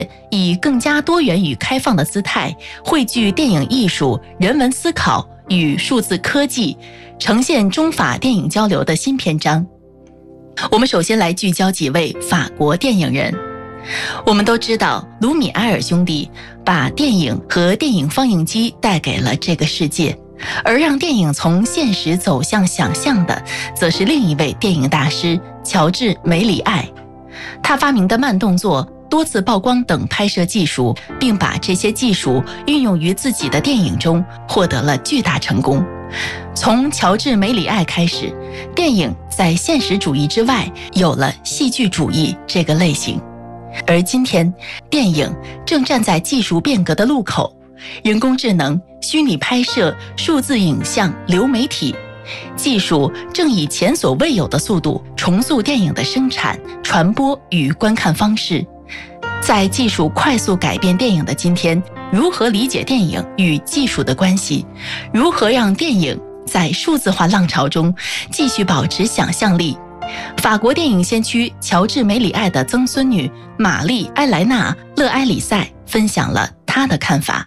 以更加多元与开放的姿态，汇聚电影艺术、人文思考与数字科技，呈现中法电影交流的新篇章。我们首先来聚焦几位法国电影人。我们都知道，卢米埃尔兄弟把电影和电影放映机带给了这个世界，而让电影从现实走向想象的，则是另一位电影大师乔治·梅里爱。他发明的慢动作、多次曝光等拍摄技术，并把这些技术运用于自己的电影中，获得了巨大成功。从乔治·梅里爱开始，电影在现实主义之外有了戏剧主义这个类型。而今天，电影正站在技术变革的路口，人工智能、虚拟拍摄、数字影像、流媒体技术正以前所未有的速度重塑电影的生产、传播与观看方式。在技术快速改变电影的今天，如何理解电影与技术的关系？如何让电影在数字化浪潮中继续保持想象力？法国电影先驱乔治·梅里爱的曾孙女玛丽·埃莱娜·勒埃里塞分享了她的看法。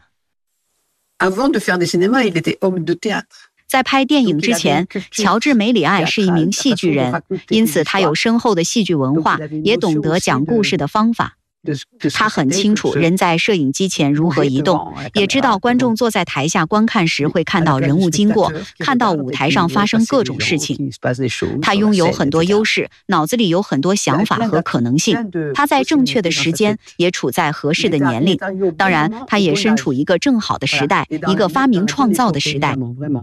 在拍电影之前，乔治·梅里爱是一名戏剧人，因此他有深厚的戏剧文化，也懂得讲故事的方法。他很清楚人在摄影机前如何移动，也知道观众坐在台下观看时会看到人物经过，看到舞台上发生各种事情。他拥有很多优势，脑子里有很多想法和可能性。他在正确的时间，也处在合适的年龄。当然，他也身处一个正好的时代，一个发明创造的时代。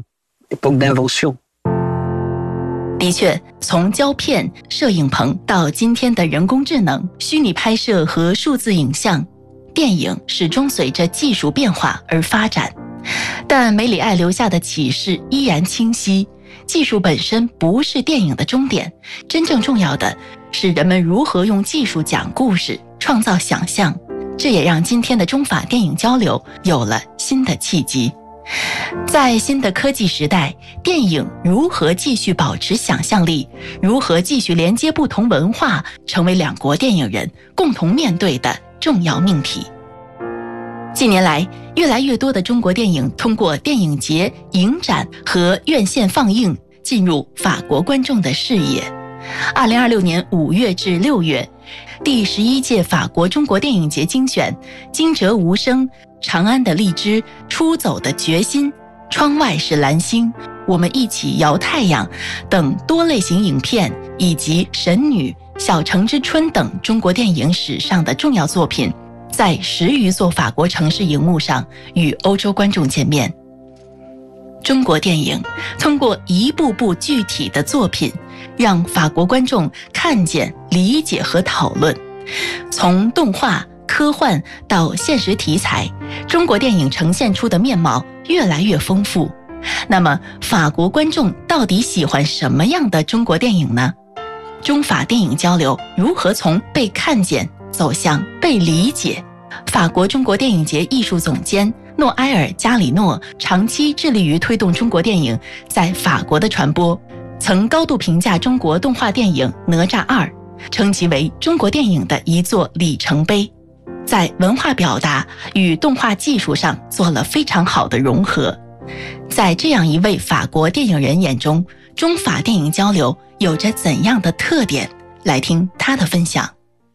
的确，从胶片、摄影棚到今天的人工智能、虚拟拍摄和数字影像，电影始终随着技术变化而发展。但梅里爱留下的启示依然清晰，技术本身不是电影的终点，真正重要的是人们如何用技术讲故事、创造想象。这也让今天的中法电影交流有了新的契机。在新的科技时代，电影如何继续保持想象力，如何继续连接不同文化，成为两国电影人共同面对的重要命题。近年来，越来越多的中国电影通过电影节、影展和院线放映，进入法国观众的视野。2026年5月至6月，第11届法国中国电影节精选《惊蛰无声》、长安的荔枝、出走的决心、窗外是蓝星、我们一起摇太阳等多类型影片，以及神女、小城之春等中国电影史上的重要作品，在10余座法国城市荧幕上与欧洲观众见面。中国电影通过一部部具体的作品，让法国观众看见、理解和讨论。从动画、科幻到现实题材，中国电影呈现出的面貌越来越丰富。那么，法国观众到底喜欢什么样的中国电影呢？中法电影交流如何从被看见走向被理解？法国中国电影节艺术总监诺埃尔·加里诺长期致力于推动中国电影在法国的传播，曾高度评价中国动画电影《哪吒2》，称其为中国电影的一座里程碑，在文化表达与动画技术上做了非常好的融合。在这样一位法国电影人眼中，中法电影交流有着怎样的特点？来听他的分享。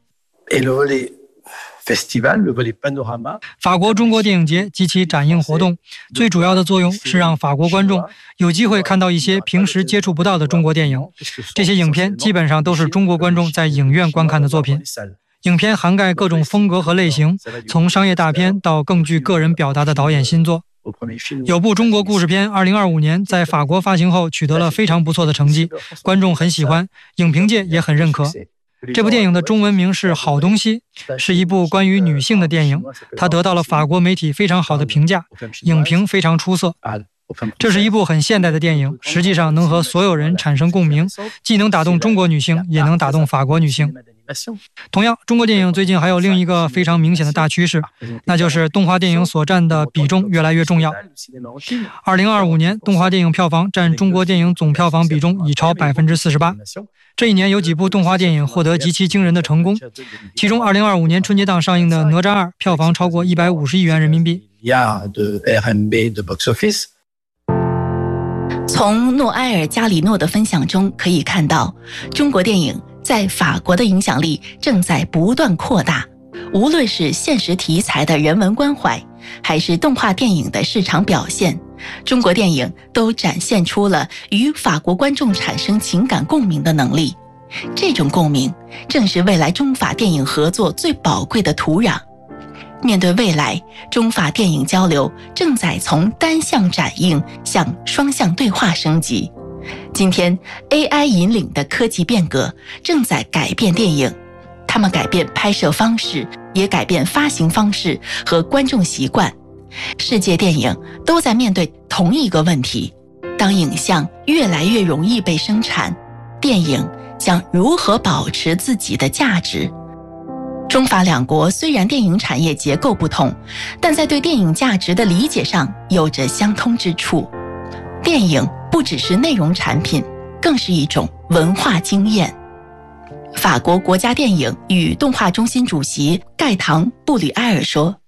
法国中国电影节及其展映活动最主要的作用是让法国观众有机会看到一些平时接触不到的中国电影。这些影片基本上都是中国观众在影院观看的作品。影片涵盖各种风格和类型，从商业大片到更具个人表达的导演新作。有部中国故事片2025年在法国发行后取得了非常不错的成绩，观众很喜欢，影评界也很认可。这部电影的中文名是《好东西》，是一部关于女性的电影，它得到了法国媒体非常好的评价，影评非常出色。 这是一部很现代的电影，实际上能和所有人产生共鸣，既能打动中国女性，也能打动法国女性。同样，中国电影最近还有另一个非常明显的大趋势，那就是动画电影所占的比重越来越重要。2025年，动画电影票房占中国电影总票房比重已超 48%。这一年有几部动画电影获得极其惊人的成功，其中2025年春节档上映的《哪吒2》票房超过150亿元人民币。 从诺埃尔·加里诺的分享中可以看到，中国电影在法国的影响力正在不断扩大，无论是现实题材的人文关怀，还是动画电影的市场表现，中国电影都展现出了与法国观众产生情感共鸣的能力。这种共鸣正是未来中法电影合作最宝贵的土壤。面对未来，中法电影交流正在从单向展映向双向对话升级。今天 AI 引领的科技变革正在改变电影，它们改变拍摄方式，也改变发行方式和观众习惯。世界电影都在面对同一个问题：当影像越来越容易被生产，电影将如何保持自己的价值？中法两国虽然电影产业结构不同，但在对电影价值的理解上有着相通之处。电影不只是内容产品，更是一种文化经验。法国国家电影与动画中心主席盖唐·布吕埃尔说：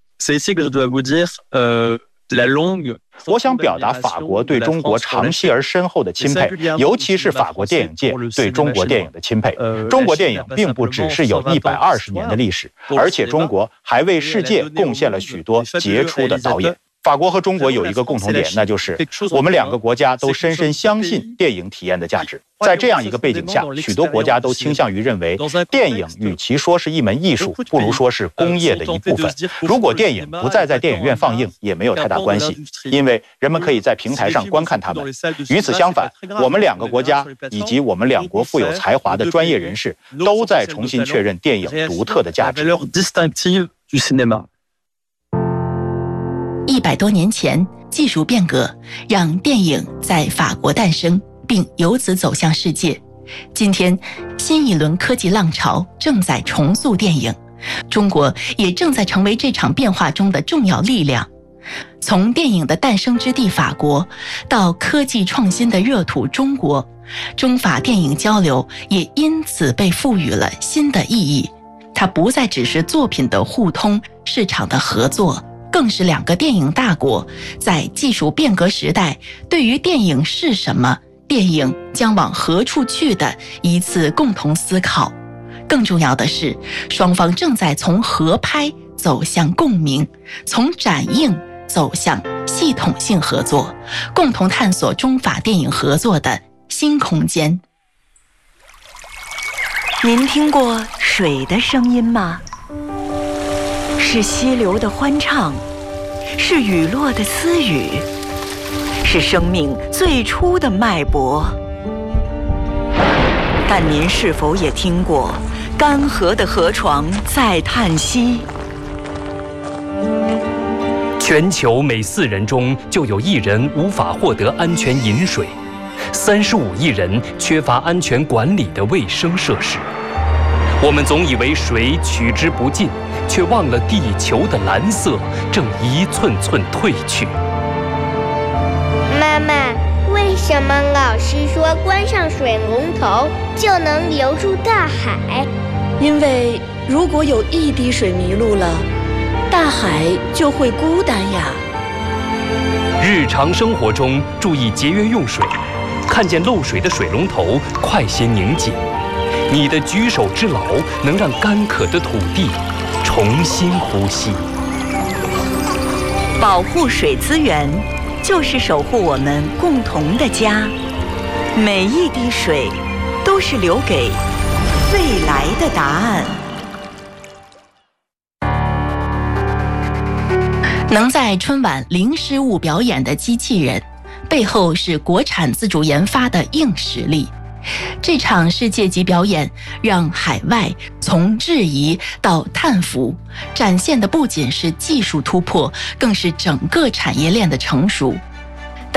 我想表达法国对中国长期而深厚的钦佩，尤其是法国电影界对中国电影的钦佩。中国电影并不只是有120年的历史，而且中国还为世界贡献了许多杰出的导演。法国和中国有一个共同点，那就是我们两个国家都深深相信电影体验的价值。在这样一个背景下，许多国家都倾向于认为，电影与其说是一门艺术，不如说是工业的一部分。如果电影不再在电影院放映，也没有太大关系，因为人们可以在平台上观看它们。与此相反，我们两个国家以及我们两国富有才华的专业人士，都在重新确认电影独特的价值。 100多年前，技术变革让电影在法国诞生，并由此走向世界。今天，新一轮科技浪潮正在重塑电影，中国也正在成为这场变化中的重要力量。从电影的诞生之地法国，到科技创新的热土中国，中法电影交流也因此被赋予了新的意义。它不再只是作品的互通、市场的合作，更是两个电影大国在技术变革时代对于电影是什么、电影将往何处去的一次共同思考。更重要的是，双方正在从合拍走向共鸣，从展映走向系统性合作，共同探索中法电影合作的新空间。 您听过水的声音吗？是溪流的欢唱，是雨落的私语，是生命最初的脉搏。但您是否也听过干涸的河床在叹息？ 全球每4人中就有1人无法获得安全饮水，35亿人缺乏安全管理的卫生设施。我们总以为水取之不尽，却忘了地球的蓝色正一寸寸褪去。 妈妈，为什么老师说关上水龙头就能流入大海？ 因为如果有一滴水迷路了，大海就会孤单呀。 日常生活中注意节约用水，看见漏水的水龙头快些拧紧。你的举手之劳能让干渴的土地重新呼吸。 保护水资源，就是守护我们共同的家。每一滴水都是留给未来的答案。 能在春晚零失误表演的机器人，背后是国产自主研发的硬实力。这场世界级表演让海外从质疑到叹服，展现的不仅是技术突破，更是整个产业链的成熟。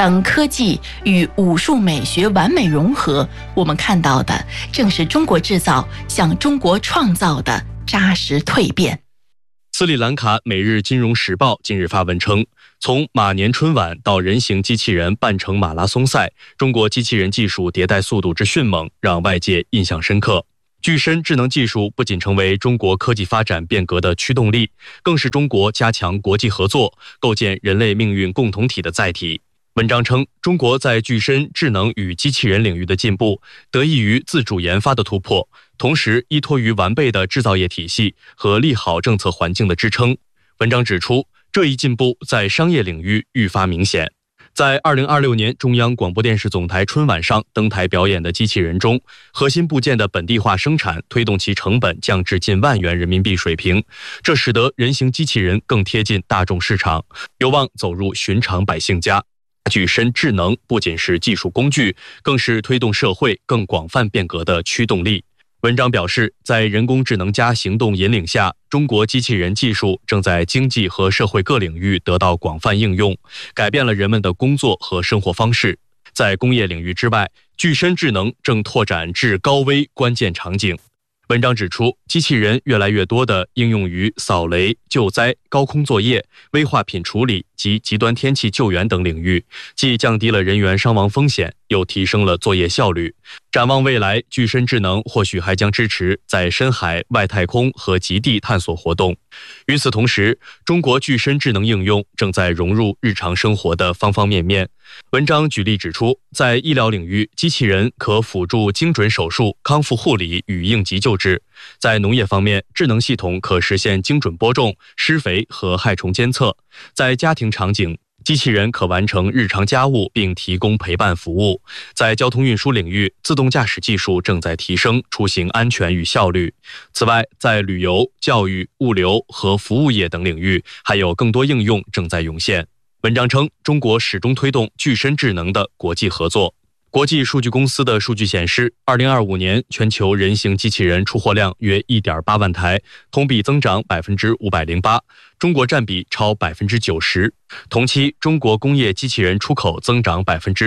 当科技与武术美学完美融合，我们看到的正是中国制造向中国创造的扎实蜕变。 斯里兰卡《每日金融时报》近日发文称，从马年春晚到人形机器人半程马拉松赛，中国机器人技术迭代速度之迅猛，让外界印象深刻。具身智能技术不仅成为中国科技发展变革的驱动力，更是中国加强国际合作、构建人类命运共同体的载体。文章称，中国在具身智能与机器人领域的进步，得益于自主研发的突破，同时依托于完备的制造业体系和利好政策环境的支撑。文章指出，这一进步在商业领域愈发明显。在2026年中央广播电视总台春晚上登台表演的机器人中，核心部件的本地化生产推动其成本降至近万元人民币水平，这使得人形机器人更贴近大众市场，有望走入寻常百姓家。具身智能不仅是技术工具，更是推动社会更广泛变革的驱动力。文章表示，在人工智能加行动引领下，中国机器人技术正在经济和社会各领域得到广泛应用，改变了人们的工作和生活方式。在工业领域之外，具身智能正拓展至高危关键场景。文章指出，机器人越来越多地应用于扫雷、救灾、高空作业、危化品处理及极端天气救援等领域，既降低了人员伤亡风险，又提升了作业效率。展望未来，具身智能或许还将支持在深海、外太空和极地探索活动。与此同时，中国具身智能应用正在融入日常生活的方方面面。文章举例指出，在医疗领域，机器人可辅助精准手术、康复护理与应急救治；在农业方面，智能系统可实现精准播种、施肥和害虫监测；在家庭场景，机器人可完成日常家务并提供陪伴服务；在交通运输领域，自动驾驶技术正在提升出行安全与效率。此外，在旅游、教育、物流和服务业等领域，还有更多应用正在涌现。文章称，中国始终推动具身智能的国际合作。国际数据公司的数据显示，2025年全球人形机器人出货量约 1.8 万台，同比增长 508%， 中国占比超 90%。同期，中国工业机器人出口增长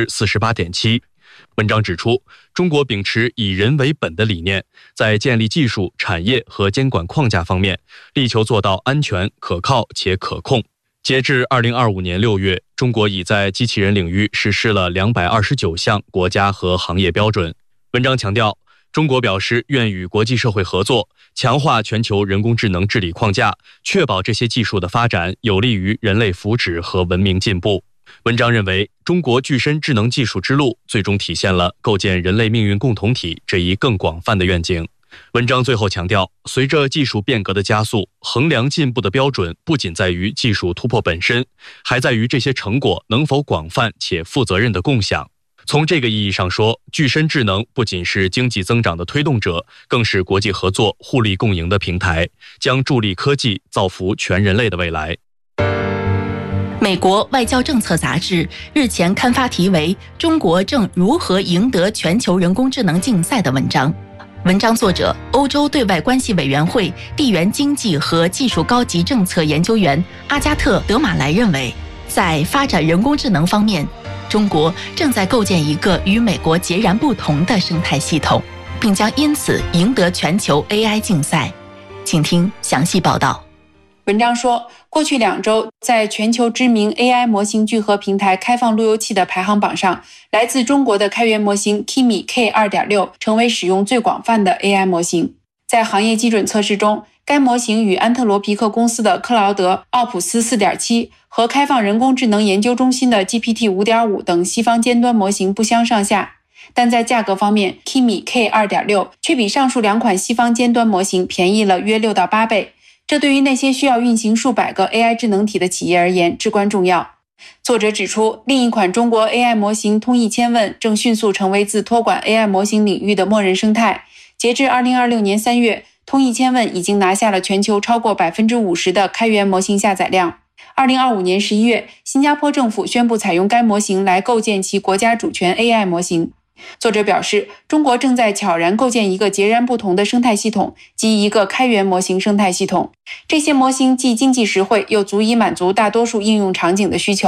48.7%。文章指出，中国秉持以人为本的理念，在建立技术、产业和监管框架方面，力求做到安全、可靠且可控。截至2025年6月，中国已在机器人领域实施了229项国家和行业标准。文章强调，中国表示愿与国际社会合作，强化全球人工智能治理框架，确保这些技术的发展有利于人类福祉和文明进步。文章认为，中国具身智能技术之路最终体现了构建人类命运共同体这一更广泛的愿景。文章最后强调，随着技术变革的加速，衡量进步的标准不仅在于技术突破本身，还在于这些成果能否广泛且负责任地共享。从这个意义上说，具身智能不仅是经济增长的推动者，更是国际合作互利共赢的平台，将助力科技造福全人类的未来。 美国外交政策杂志日前刊发题为《中国正如何赢得全球人工智能竞赛》的文章。文章作者、欧洲对外关系委员会地缘经济和技术高级政策研究员阿加特·德马莱认为，在发展人工智能方面，中国正在构建一个与美国截然不同的生态系统，并将因此赢得全球 AI 竞赛。请听详细报道。 文章说，过去2周，在全球知名 AI 模型聚合平台开放路由器的排行榜上，来自中国的开源模型 Kimi K2.6 成为使用最广泛的 AI 模型。在行业基准测试中，该模型与安特罗皮克公司的克劳德、奥普斯 4.7 和开放人工智能研究中心的 GPT 5.5 等西方尖端模型不相上下。但在价格方面 ，Kimi K2.6 却比上述2款西方尖端模型便宜了约6到8倍。这对于那些需要运行数百个 AI 智能体的企业而言至关重要。作者指出，另一款中国 AI 模型通义千问正迅速成为自托管 AI 模型领域的默认生态。截至2026年3月，通义千问已经拿下了全球超过 50% 的开源模型下载量。2025年11月，新加坡政府宣布采用该模型来构建其国家主权 AI 模型。作者表示，中国正在悄然构建一个截然不同的生态系统，即一个开源模型生态系统。这些模型既经济实惠，又足以满足大多数应用场景的需求。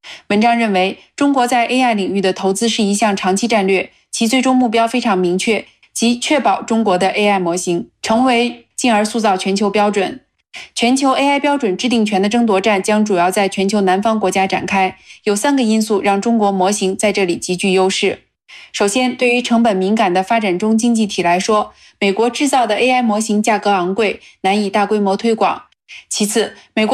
文章认为，中国在 AI 领域的投资是一项长期战略，其最终目标非常明确，即确保中国的 AI 模型成为，进而塑造全球标准。全球 AI 标准制定权的争夺战将主要在全球南方国家展开，有3个因素让中国模型在这里极具优势。首先，对于成本敏感的发展中经济体来说，美国制造的 AI 模型价格昂贵，难以大规模推广。其次，美国